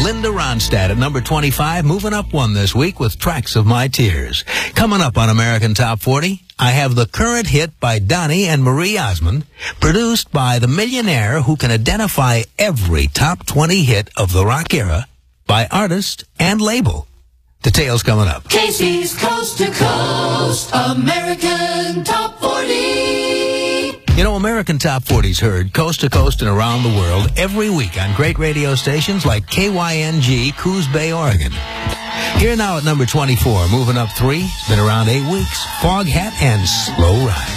Linda Ronstadt at number 25, moving up one this week with Tracks of My Tears. Coming up on American Top 40, I have the current hit by Donny and Marie Osmond, produced by the millionaire who can identify every top 20 hit of the rock era by artist and label. Details coming up. Casey's Coast to Coast American Top 40. You know, American Top 40's heard coast to coast and around the world every week on great radio stations like KYNG, Coos Bay, Oregon. Here now at number 24, moving up 3, been around 8 weeks, Foghat and Slow Ride.